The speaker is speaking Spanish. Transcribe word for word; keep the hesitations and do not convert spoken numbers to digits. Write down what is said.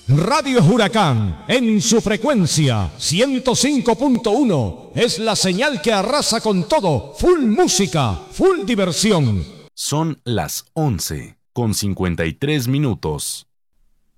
Radio Huracán, en su frecuencia ciento cinco punto uno, es la señal que arrasa con todo. Full música, full diversión. Son las once con cincuenta y tres minutos.